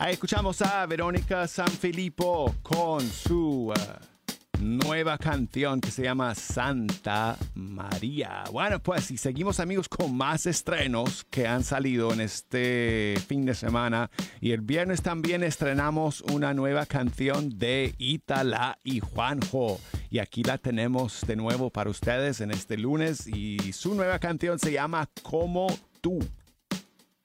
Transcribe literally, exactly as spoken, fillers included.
Ahí escuchamos a Verónica Sanfilippo con su uh, nueva canción que se llama Santa María. Bueno, pues y seguimos, amigos, con más estrenos que han salido en este fin de semana. Y el viernes también estrenamos una nueva canción de Itala y Juanjo. Y aquí la tenemos de nuevo para ustedes en este lunes. Y su nueva canción se llama Como Tú.